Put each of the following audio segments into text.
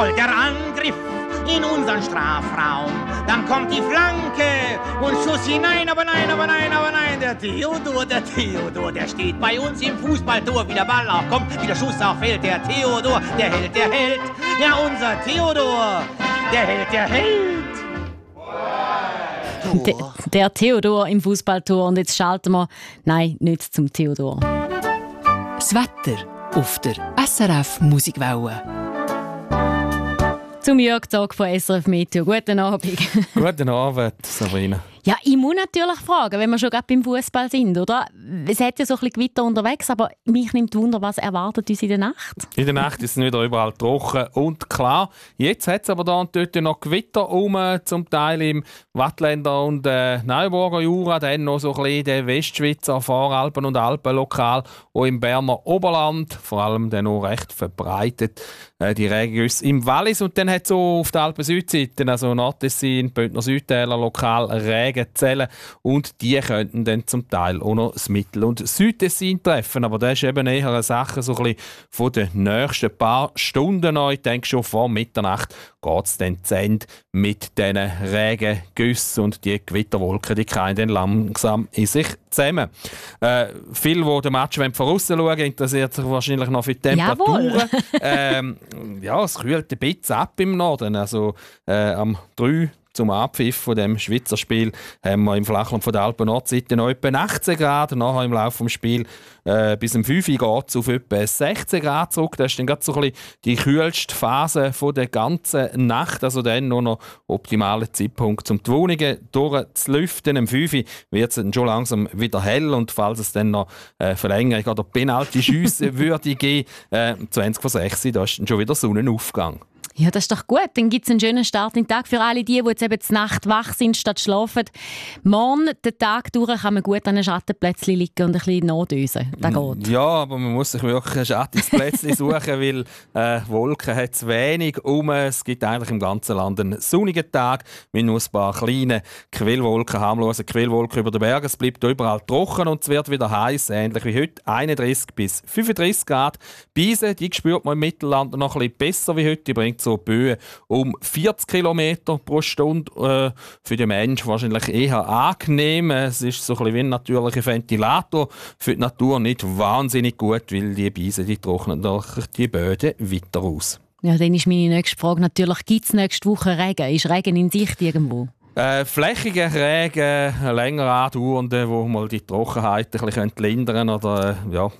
rollt der Angriff in unseren Strafraum. Dann kommt die Flanke und Schuss hinein, aber nein, aber nein, aber nein. Der Theodor, der steht bei uns im Fußballtor. Wie der Ball auch kommt, wie der Schuss auch fällt. Der Theodor, der Held, ja unser Theodor, der Held. Der Theodor im Fußballtor. Und jetzt schalten wir, nein, nicht zum Theodor. Das Wetter auf der SRF Musikwelle. Zum Jörg Zog von SRF Meteo. Guten Abend. Guten Abend, Sabrina. Ja, ich muss natürlich fragen, wenn wir schon gerade beim Fußball sind, oder? Es hat ja so ein bisschen Gewitter unterwegs, aber mich nimmt Wunder, was erwartet uns in der Nacht? In der Nacht ist es wieder überall trocken und klar. Jetzt hat es aber da und dort noch Gewitter zum Teil im Wattländer und Neuburger Jura, dann noch so ein bisschen den Westschweizer Voralpen und Alpenlokal, auch im Berner Oberland, vor allem dann auch recht verbreitet, die Regengüsse im Wallis. Und dann hat es auch auf der Alpen-Südseite, also Nordtessin, Bündner Südtäler, lokal Regenzellen und die könnten dann zum Teil auch noch das Mittel- und Südtessin treffen. Aber das ist eben eher eine Sache so ein bisschen von den nächsten paar Stunden an. Ich denke, schon vor Mitternacht geht es dann zu Ende mit diesen Regengüssen und die Gewitterwolken, die kommen dann langsam in sich zusammen. Viele, die den Match vorausschauen wollen, interessiert sich wahrscheinlich noch für die Temperaturen. Ja, es kühlt ein bisschen ab im Norden. Also am 3 zum Abpfiff von dem Schweizer Spiel haben wir im Flachland von der Alpen-Nordseite noch etwa 18 Grad. Nachher im Laufe des Spiels bis um 5 Uhr geht es auf etwa 16 Grad zurück. Das ist dann gerade so ein bisschen die kühlste Phase von der ganzen Nacht. Also dann noch optimaler Zeitpunkt, um die Wohnungen durchzulüften. Um 5 Uhr wird es dann schon langsam wieder hell. Und falls es dann noch Verlängerung oder Penalty-Schüsse würde geben, 20 vor 6 Uhr, da ist dann schon wieder Sonnenaufgang. Ja, das ist doch gut. Dann gibt es einen schönen Start in den Tag für alle die jetzt eben zur Nacht wach sind statt schlafen. Morgen, den Tag durch, kann man gut an einem Schattenplätzchen liegen und ein bisschen nachdösen. Das geht. Ja, aber man muss sich wirklich ein schattiges Plätzchen suchen, weil Wolken hat es wenig es gibt eigentlich im ganzen Land einen sonnigen Tag mit nur ein paar kleinen Quellwolken, harmlose Quellwolken über den Bergen. Es bleibt überall trocken und es wird wieder heiß, ähnlich wie heute, 31 bis 35 Grad. Beise, die spürt man im Mittelland noch ein bisschen besser wie heute. Die bringt so Böen um 40 km pro Stunde. Für den Menschen wahrscheinlich eher angenehm. Es ist so ein bisschen wie ein natürlicher Ventilator. Für die Natur nicht wahnsinnig gut, weil die Beise die trocknen die Böden weiter aus. Ja, dann ist meine nächste Frage natürlich, gibt es nächste Woche Regen? Ist Regen in Sicht irgendwo? Flächiger Regen, länger andauernde, wo mal die Trockenheit ein bisschen lindern oder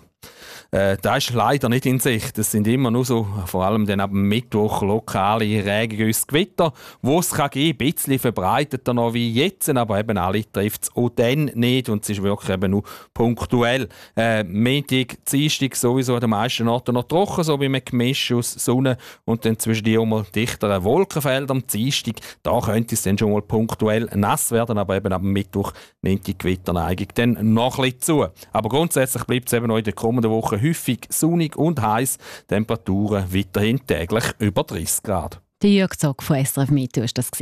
das ist leider nicht in Sicht. Es sind immer nur so, vor allem dann ab Mittwoch, lokale Regengüsse, Gewitter, wo es kann geben, ein bisschen verbreiteter noch wie jetzt, aber eben alle trifft es auch dann nicht und es ist wirklich eben nur punktuell. Montag, Dienstag sowieso an den meisten Orten noch trocken, so wie ein Gemisch aus Sonne und dann zwischen die auch mal dichtere Wolkenfelder. Am Dienstag, da könnte es dann schon mal punktuell nass werden, aber eben ab Mittwoch nimmt die Gewitterneigung dann noch ein bisschen zu. Aber grundsätzlich bleibt es eben noch in der kommenden Woche häufig sonnig und heiß. Temperaturen weiterhin täglich über 30 Grad. Der Jörg Zog von SRF Meteo war das.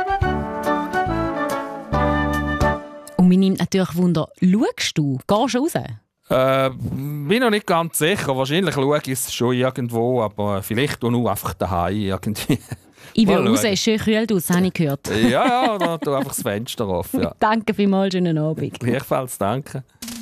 Und mich nimmt natürlich Wunder, schaust du? Gehst du raus? Bin noch nicht ganz sicher. Wahrscheinlich schaue ich es schon irgendwo, aber vielleicht auch nur einfach daheim irgendwie. Ich will raus, es ist schön kühl aus, habe ich gehört. Ja, oder tu einfach das Fenster offen. Ja. Danke vielmals, schönen Abend. Gleichfalls, danke.